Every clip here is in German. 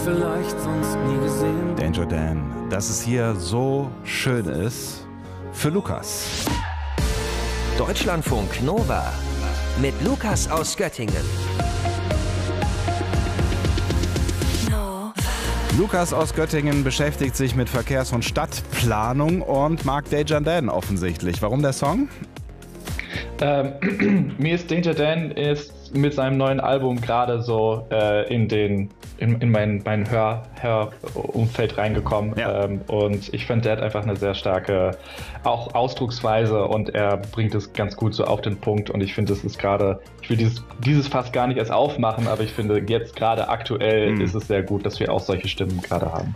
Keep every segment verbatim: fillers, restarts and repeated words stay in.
Vielleicht sonst nie gesehen. Danger Dan, dass es hier so schön ist für Lukas. Deutschlandfunk Nova mit Lukas aus Göttingen. Lukas aus Göttingen beschäftigt sich mit Verkehrs- und Stadtplanung und mag Danger Dan offensichtlich. Warum der Song? Ähm, mir ist Danger Dan ist mit seinem neuen Album gerade so äh, in den in, in mein, mein Hör, Hörumfeld reingekommen. Ja. Ähm, und ich finde, der hat einfach eine sehr starke auch Ausdrucksweise und er bringt es ganz gut so auf den Punkt. Und ich finde, das ist gerade, ich will dieses, dieses Fass gar nicht erst aufmachen, aber ich finde, jetzt gerade aktuell mhm. ist es sehr gut, dass wir auch solche Stimmen gerade haben.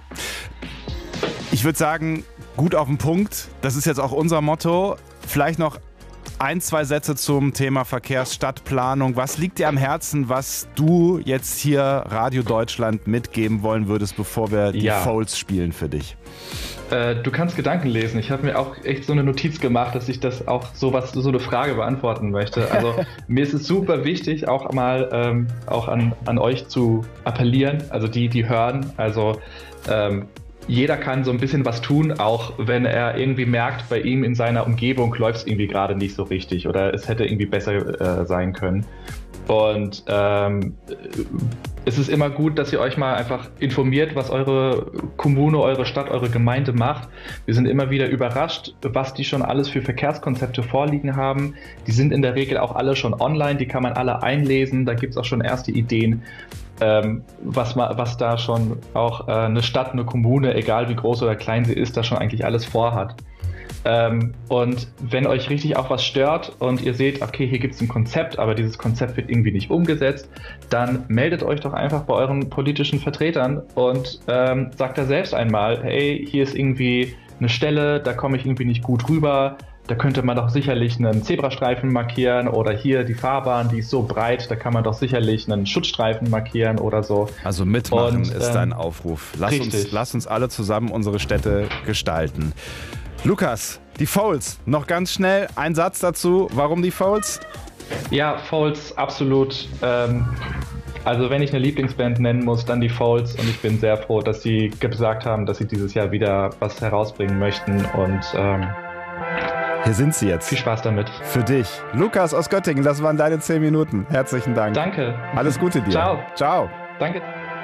Ich würde sagen, gut auf den Punkt. Das ist jetzt auch unser Motto. Vielleicht noch ein, zwei Sätze zum Thema Verkehrsstadtplanung. Was liegt dir am Herzen, was du jetzt hier Radio Deutschland mitgeben wollen würdest, bevor wir die ja. Foals spielen für dich? Äh, du kannst Gedanken lesen. Ich habe mir auch echt so eine Notiz gemacht, dass ich das auch so was, so eine Frage beantworten möchte. Also mir ist es super wichtig, auch mal ähm, auch an, an euch zu appellieren, also die, die hören. Also ähm, jeder kann so ein bisschen was tun, auch wenn er irgendwie merkt, bei ihm in seiner Umgebung läuft es irgendwie gerade nicht so richtig oder es hätte irgendwie besser äh, sein können. Und ähm, es ist immer gut, dass ihr euch mal einfach informiert, was eure Kommune, eure Stadt, eure Gemeinde macht. Wir sind immer wieder überrascht, was die schon alles für Verkehrskonzepte vorliegen haben. Die sind in der Regel auch alle schon online, die kann man alle einlesen, da gibt es auch schon erste Ideen. Ähm, was, ma, was da schon auch äh, eine Stadt, eine Kommune, egal wie groß oder klein sie ist, da schon eigentlich alles vorhat. Ähm, und wenn euch richtig auch was stört und ihr seht, okay, hier gibt es ein Konzept, aber dieses Konzept wird irgendwie nicht umgesetzt, dann meldet euch doch einfach bei euren politischen Vertretern und ähm, sagt da selbst einmal, hey, hier ist irgendwie eine Stelle, da komme ich irgendwie nicht gut rüber. Da könnte man doch sicherlich einen Zebrastreifen markieren oder hier die Fahrbahn, die ist so breit, da kann man doch sicherlich einen Schutzstreifen markieren oder so. Also mitmachen Und, ist ähm, dein Aufruf. Lass uns, lass uns alle zusammen unsere Städte gestalten. Lukas, die Foals, noch ganz schnell ein Satz dazu. Warum die Foals? Ja, Foals, absolut. Ähm, also wenn ich eine Lieblingsband nennen muss, dann die Foals und ich bin sehr froh, dass sie gesagt haben, dass sie dieses Jahr wieder was herausbringen möchten und ähm, hier sind sie jetzt. Viel Spaß damit. Für dich. Lukas aus Göttingen, das waren deine zehn Minuten. Herzlichen Dank. Danke. Alles Gute dir. Ciao. Ciao. Danke.